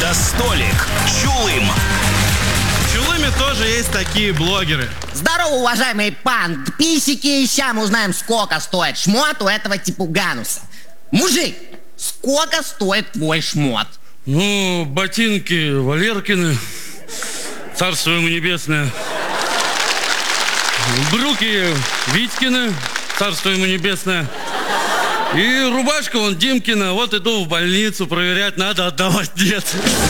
За столик Чулым. В Чулыме тоже есть такие блогеры. Здорово, уважаемый пан. Писики, ща мы узнаем, сколько стоит шмот у этого типа Гануса. Мужик, сколько стоит твой шмот? Ну, ботинки Валеркины, царство ему небесное. Брюки Витькины, царство ему небесное. И рубашка вон Димкина. Вот иду в больницу проверять, надо отдавать, нет.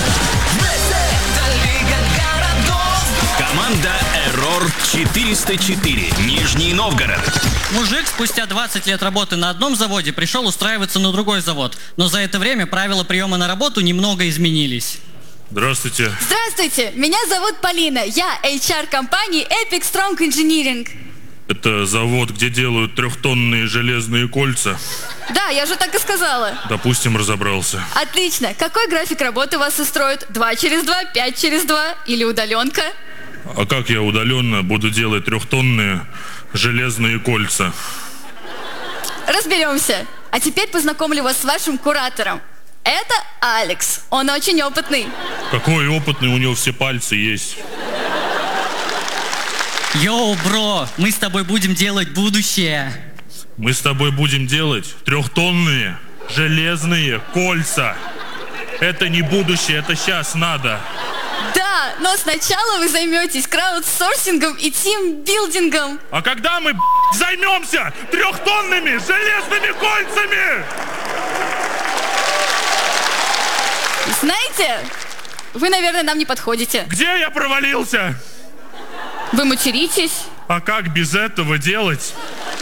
Команда Error 404. Нижний Новгород. Мужик спустя 20 лет работы на одном заводе пришел устраиваться на другой завод. Но за это время правила приема на работу немного изменились. Здравствуйте. Здравствуйте, меня зовут Полина. Я HR компании Epic Strong Engineering. Это завод, где делают 3-тонные железные кольца. Да, я же так и сказала. Допустим, разобрался. Отлично. Какой график работы вас устроит? 2 через 2, 5 через 2 или удаленка? А как я удаленно буду делать 3-тонные железные кольца? Разберемся. А теперь познакомлю вас с вашим куратором. Это Алекс. Он очень опытный. Какой опытный, у него все пальцы есть. Йоу, бро, мы с тобой будем делать будущее. Мы с тобой будем делать 3-тонные железные кольца. Это не будущее, это сейчас надо. Да, но сначала вы займетесь краудсорсингом и тимбилдингом. А когда мы займемся 3-тонными железными кольцами? Знаете, вы, наверное, нам не подходите. Где я провалился? Вы материтесь? А как без этого делать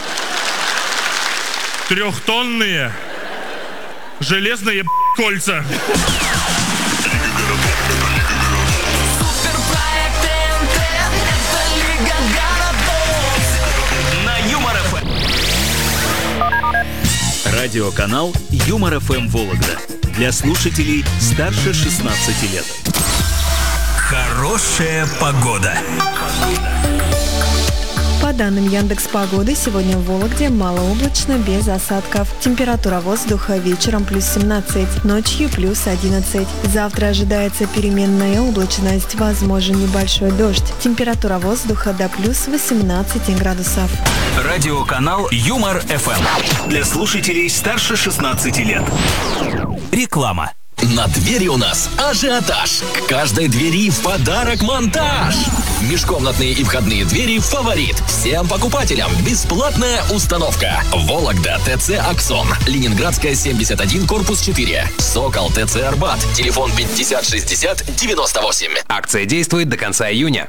3-тонные железные кольца? На Юмор ФМ. Радиоканал Юмор ФМ Вологда. Для слушателей старше 16 лет. Хорошая погода. По данным Яндекс.Погоды, сегодня в Вологде малооблачно, без осадков. Температура воздуха вечером плюс 17, ночью плюс 11. Завтра ожидается переменная облачность, возможен небольшой дождь. Температура воздуха до плюс 18 градусов. Радиоканал Юмор ФМ. Для слушателей старше 16 лет. Реклама. На двери у нас ажиотаж. К каждой двери в подарок монтаж. Межкомнатные и входные двери «Фаворит». Всем покупателям бесплатная установка. Вологда, ТЦ «Аксон». Ленинградская, 71, корпус 4. Сокол, ТЦ «Арбат». Телефон 50 60 98. Акция действует до конца июня.